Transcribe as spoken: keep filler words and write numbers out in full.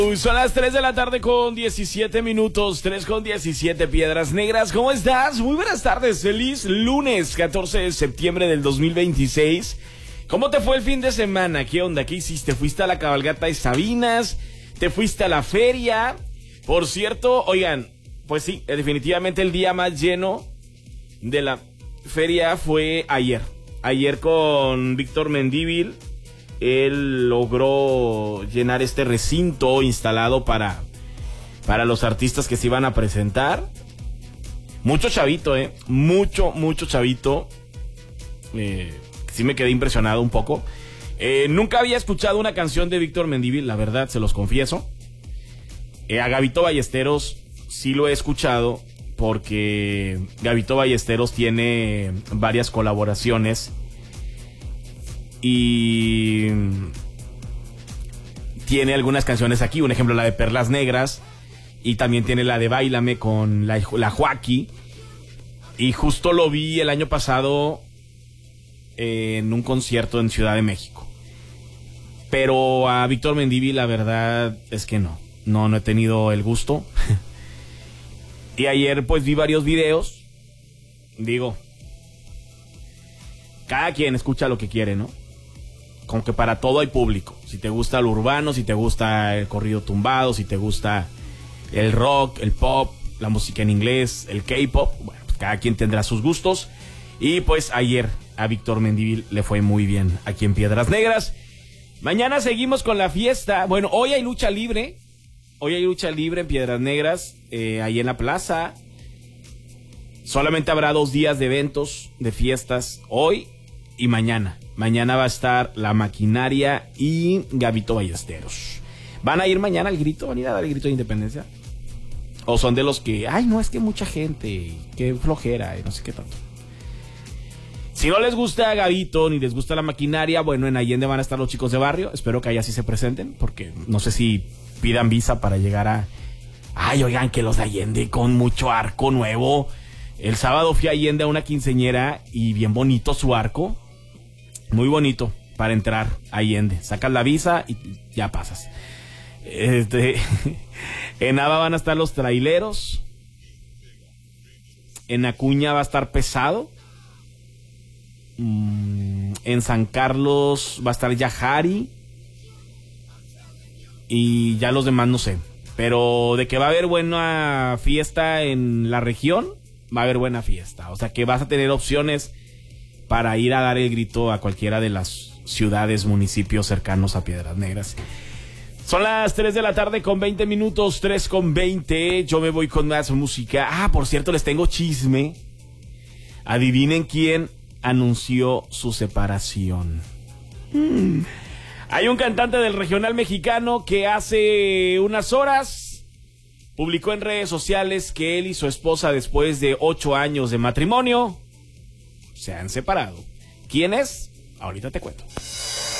Uy, son las tres de la tarde con diecisiete minutos, tres con diecisiete, Piedras Negras. ¿Cómo estás? Muy buenas tardes, feliz lunes catorce de septiembre del dos mil veintiséis. ¿Cómo te fue el fin de semana? ¿Qué onda? ¿Qué hiciste? ¿Fuiste a la cabalgata de Sabinas? ¿Te fuiste a la feria? Por cierto, oigan, pues sí, definitivamente el día más lleno de la feria fue ayer. Ayer con Víctor Mendívil. Él logró llenar este recinto instalado para, para los artistas que se iban a presentar. Mucho chavito, eh. Mucho, mucho chavito. Eh, sí me quedé impresionado un poco. Eh, nunca había escuchado una canción de Víctor Mendívil, la verdad, se los confieso. Eh, a Gabito Ballesteros sí lo he escuchado porque Gabito Ballesteros tiene varias colaboraciones. Y tiene algunas canciones aquí, un ejemplo la de Perlas Negras, y también tiene la de Báilame con la, la Joaquí. Y justo lo vi el año pasado eh, en un concierto en Ciudad de México. Pero a Víctor Mendívil la verdad es que no, no, no he tenido el gusto. Y ayer pues vi varios videos. Digo, cada quien escucha lo que quiere, ¿no? Como que para todo hay público. Si te gusta lo urbano, si te gusta el corrido tumbado, si te gusta el rock, el pop, la música en inglés, el K-pop, bueno, pues cada quien tendrá sus gustos. Y pues ayer a Víctor Mendívil le fue muy bien aquí en Piedras Negras. Mañana seguimos con la fiesta. Bueno, hoy hay lucha libre. Hoy hay lucha libre en Piedras Negras, eh, ahí en la plaza. Solamente habrá dos días de eventos, de fiestas, hoy y mañana. Mañana va a estar La Maquinaria y Gabito Ballesteros. ¿Van a ir mañana al grito? ¿Van a ir a dar el grito de independencia? ¿O son de los que, ay, no, es que mucha gente, qué flojera, y no sé qué tanto? Si no les gusta Gabito, ni les gusta La Maquinaria, bueno, en Allende van a estar los chicos de barrio. Espero que allá sí se presenten, porque no sé si pidan visa para llegar a... Ay, oigan, que los de Allende con mucho arco nuevo. El sábado fui a Allende a una quinceañera y bien bonito su arco. Muy bonito para entrar a Allende. Sacas la visa y ya pasas. Este, en Nava van a estar los traileros. En Acuña va a estar Pesado. En San Carlos va a estar Yajari. Y ya los demás no sé. Pero de que va a haber buena fiesta en la región, va a haber buena fiesta. O sea que vas a tener opciones para ir a dar el grito a cualquiera de las ciudades, municipios cercanos a Piedras Negras. Son las tres de la tarde con veinte minutos, tres con veinte. Yo me voy con más música. Ah, por cierto, les tengo chisme. Adivinen quién anunció su separación. Hmm. Hay un cantante del regional mexicano que hace unas horas publicó en redes sociales que él y su esposa, después de ocho años de matrimonio, se han separado. ¿Quién es? Ahorita te cuento.